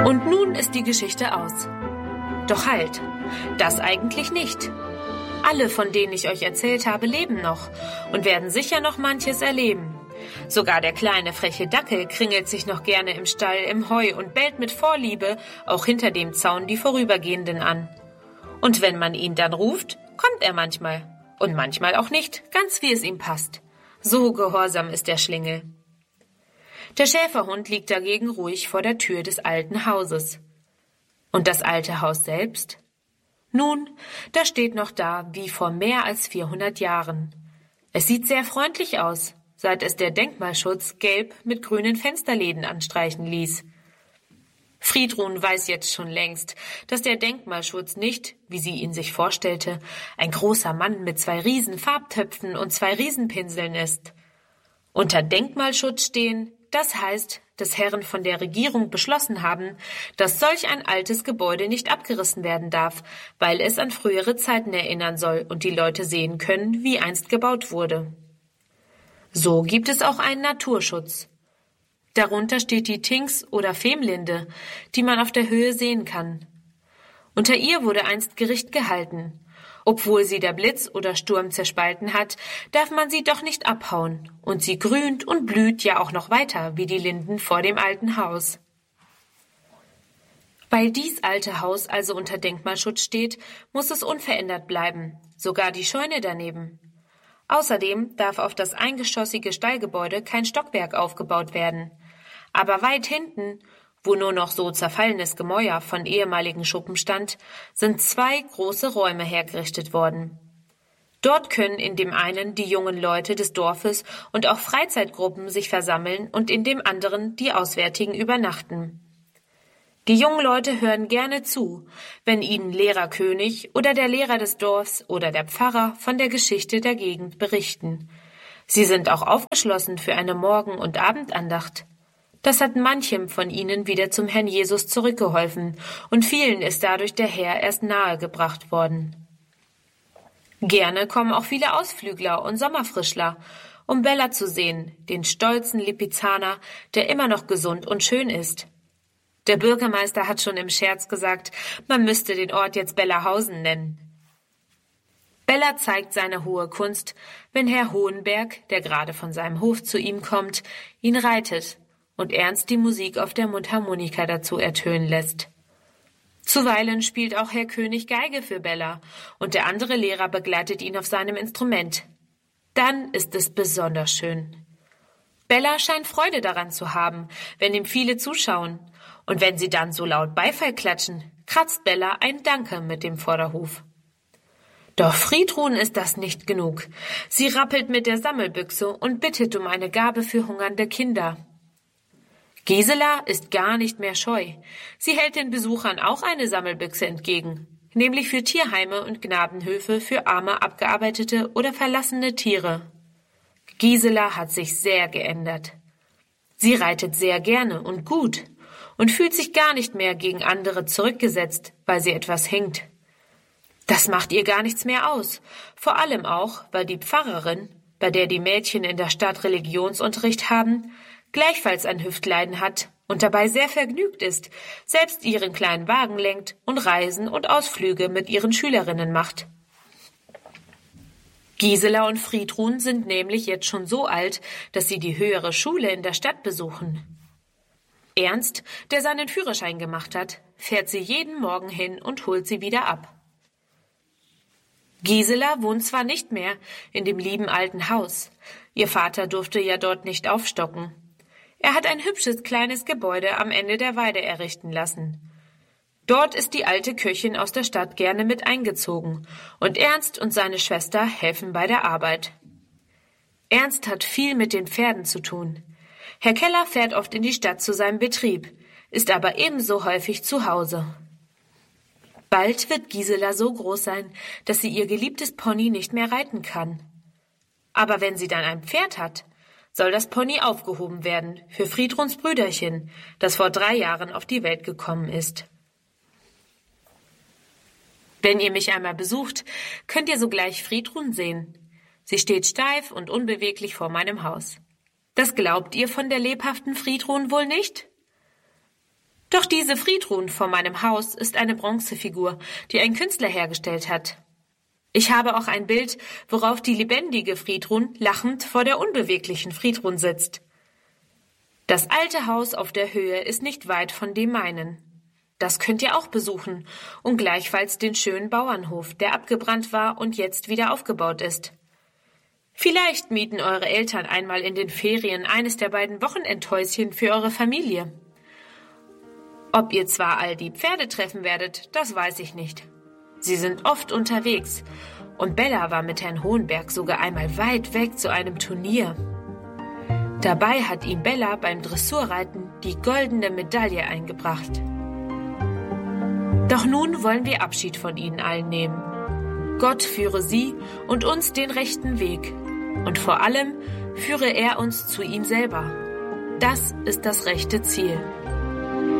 Und nun ist die Geschichte aus. Doch halt, das eigentlich nicht. Alle, von denen ich euch erzählt habe, leben noch und werden sicher noch manches erleben. Sogar der kleine freche Dackel kringelt sich noch gerne im Stall im Heu und bellt mit Vorliebe auch hinter dem Zaun die Vorübergehenden an. Und wenn man ihn dann ruft, kommt er manchmal. Und manchmal auch nicht, ganz wie es ihm passt. So gehorsam ist der Schlingel. Der Schäferhund liegt dagegen ruhig vor der Tür des alten Hauses. Und das alte Haus selbst? Nun, das steht noch da wie vor mehr als 400 Jahren. Es sieht sehr freundlich aus, seit es der Denkmalschutz gelb mit grünen Fensterläden anstreichen ließ. Friedrun weiß jetzt schon längst, dass der Denkmalschutz nicht, wie sie ihn sich vorstellte, ein großer Mann mit 2 Riesenfarbtöpfen und 2 Riesenpinseln ist. Unter Denkmalschutz stehen, das heißt, dass Herren von der Regierung beschlossen haben, dass solch ein altes Gebäude nicht abgerissen werden darf, weil es an frühere Zeiten erinnern soll und die Leute sehen können, wie einst gebaut wurde. So gibt es auch einen Naturschutz. Darunter steht die Tings- oder Femlinde, die man auf der Höhe sehen kann. Unter ihr wurde einst Gericht gehalten. Obwohl sie der Blitz oder Sturm zerspalten hat, darf man sie doch nicht abhauen. Und sie grünt und blüht ja auch noch weiter, wie die Linden vor dem alten Haus. Weil dies alte Haus also unter Denkmalschutz steht, muss es unverändert bleiben, sogar die Scheune daneben. Außerdem darf auf das eingeschossige Stallgebäude kein Stockwerk aufgebaut werden. Aber weit hinten, wo nur noch so zerfallenes Gemäuer von ehemaligen Schuppen stand, sind 2 große Räume hergerichtet worden. Dort können in dem einen die jungen Leute des Dorfes und auch Freizeitgruppen sich versammeln und in dem anderen die Auswärtigen übernachten. Die jungen Leute hören gerne zu, wenn ihnen Lehrer König oder der Lehrer des Dorfs oder der Pfarrer von der Geschichte der Gegend berichten. Sie sind auch aufgeschlossen für eine Morgen- und Abendandacht. Das hat manchem von ihnen wieder zum Herrn Jesus zurückgeholfen und vielen ist dadurch der Herr erst nahe gebracht worden. Gerne kommen auch viele Ausflügler und Sommerfrischler, um Bella zu sehen, den stolzen Lipizzaner, der immer noch gesund und schön ist. Der Bürgermeister hat schon im Scherz gesagt, man müsste den Ort jetzt Bellahausen nennen. Bella zeigt seine hohe Kunst, wenn Herr Hohenberg, der gerade von seinem Hof zu ihm kommt, ihn reitet und Ernst die Musik auf der Mundharmonika dazu ertönen lässt. Zuweilen spielt auch Herr König Geige für Bella und der andere Lehrer begleitet ihn auf seinem Instrument. Dann ist es besonders schön. Bella scheint Freude daran zu haben, wenn ihm viele zuschauen. Und wenn sie dann so laut Beifall klatschen, kratzt Bella ein Danke mit dem Vorderhuf. Doch Friedrun ist das nicht genug. Sie rappelt mit der Sammelbüchse und bittet um eine Gabe für hungernde Kinder. Gisela ist gar nicht mehr scheu. Sie hält den Besuchern auch eine Sammelbüchse entgegen, nämlich für Tierheime und Gnadenhöfe für arme, abgearbeitete oder verlassene Tiere. Gisela hat sich sehr geändert. Sie reitet sehr gerne und gut und fühlt sich gar nicht mehr gegen andere zurückgesetzt, weil sie etwas hinkt. Das macht ihr gar nichts mehr aus, vor allem auch, weil die Pfarrerin, bei der die Mädchen in der Stadt Religionsunterricht haben, gleichfalls ein Hüftleiden hat und dabei sehr vergnügt ist, selbst ihren kleinen Wagen lenkt und Reisen und Ausflüge mit ihren Schülerinnen macht. Gisela und Friedrun sind nämlich jetzt schon so alt, dass sie die höhere Schule in der Stadt besuchen. Ernst, der seinen Führerschein gemacht hat, fährt sie jeden Morgen hin und holt sie wieder ab. Gisela wohnt zwar nicht mehr in dem lieben alten Haus, ihr Vater durfte ja dort nicht aufstocken. Er hat ein hübsches kleines Gebäude am Ende der Weide errichten lassen. Dort ist die alte Köchin aus der Stadt gerne mit eingezogen und Ernst und seine Schwester helfen bei der Arbeit. Ernst hat viel mit den Pferden zu tun. Herr Keller fährt oft in die Stadt zu seinem Betrieb, ist aber ebenso häufig zu Hause. Bald wird Gisela so groß sein, dass sie ihr geliebtes Pony nicht mehr reiten kann. Aber wenn sie dann ein Pferd hat, soll das Pony aufgehoben werden für Friedruns Brüderchen, das vor 3 Jahren auf die Welt gekommen ist. Wenn ihr mich einmal besucht, könnt ihr sogleich Friedrun sehen. Sie steht steif und unbeweglich vor meinem Haus. Das glaubt ihr von der lebhaften Friedrun wohl nicht? Doch Doch diese Friedrun vor meinem Haus ist eine Bronzefigur, die ein Künstler hergestellt hat. Ich habe auch ein Bild, worauf die lebendige Friedrun lachend vor der unbeweglichen Friedrun sitzt. Das alte Haus auf der Höhe ist nicht weit von dem meinen. Das könnt ihr auch besuchen und gleichfalls den schönen Bauernhof, der abgebrannt war und jetzt wieder aufgebaut ist. Vielleicht mieten eure Eltern einmal in den Ferien eines der beiden Wochenendhäuschen für eure Familie. Ob ihr zwar all die Pferde treffen werdet, das weiß ich nicht. Sie sind oft unterwegs und Bella war mit Herrn Hohenberg sogar einmal weit weg zu einem Turnier. Dabei hat ihm Bella beim Dressurreiten die goldene Medaille eingebracht. Doch nun wollen wir Abschied von ihnen allen nehmen. Gott führe sie und uns den rechten Weg und vor allem führe er uns zu ihm selber. Das ist das rechte Ziel.